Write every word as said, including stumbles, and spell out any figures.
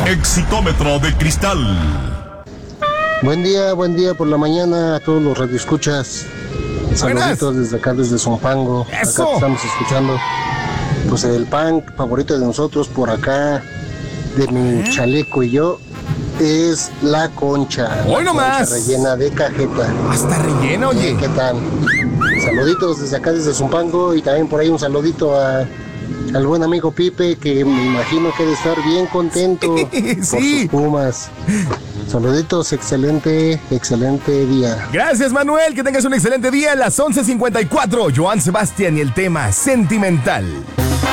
Exitómetro de cristal. Buen día, buen día por la mañana a todos los radioescuchas. Saluditos desde acá, desde Zumpango. ¡Eso! Acá estamos escuchando. Pues el pan favorito de nosotros por acá, de mi ¿Eh? chaleco y yo, es la concha. ¡Hoy no más! Rellena de cajeta. Hasta rellena, oye. ¿Qué tal? Saluditos desde acá, desde Zumpango. Y también por ahí un saludito a, al buen amigo Pipe, que me imagino que debe estar bien contento sí. por sus Pumas. Saluditos, excelente, excelente día. Gracias, Manuel, que tengas un excelente día. A las once cincuenta y cuatro, Joan Sebastián y el tema Sentimental.